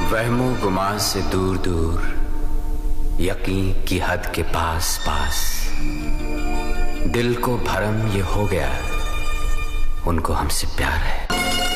वहमो गुमा से दूर दूर, यकीन की हद के पास पास, दिल को भरम ये हो गया, उनको हमसे प्यार है।